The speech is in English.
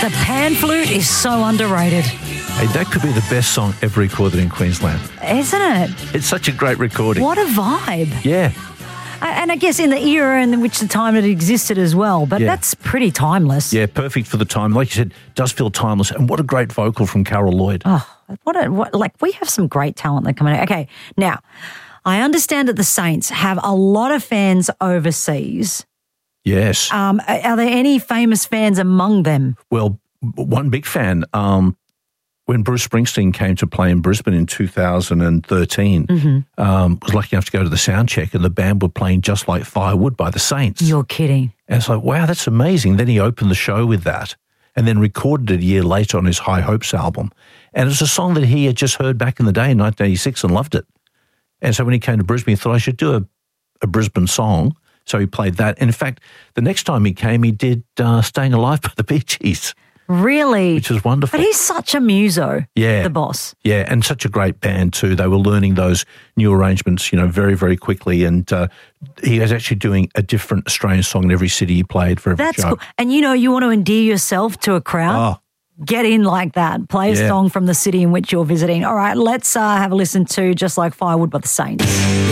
The pan flute is so underrated. Hey, that could be the best song ever recorded in Queensland. Isn't it? It's such a great recording. What a vibe. Yeah. And I guess in the era in which the time it existed as well, but that's pretty timeless. Yeah, perfect for the time. Like you said, does feel timeless. And what a great vocal from Carol Lloyd. Oh, we have some great talent that come in. Okay, now, I understand that the Saints have a lot of fans overseas. Yes. Are there any famous fans among them? Well, one big fan, when Bruce Springsteen came to play in Brisbane in 2013, was lucky enough to go to the sound check, and the band were playing Just Like Firewood by the Saints. You're kidding. And it's like, wow, that's amazing. Then he opened the show with that and then recorded it a year later on his High Hopes album. And it's a song that he had just heard back in the day in 1986 and loved it. And so when he came to Brisbane, he thought, I should do a Brisbane song. So he played that. And in fact, the next time he came, he did Staying Alive by the Bee Gees. Really? Which is wonderful. But he's such a muso, the boss. Yeah, and such a great band too. They were learning those new arrangements, very, very quickly. And he was actually doing a different Australian song in every city he played for every show. That's cool. And you want to endear yourself to a crowd? Oh. Get in like that. Play a song from the city in which you're visiting. All right, let's have a listen to Just Like Firewood by the Saints.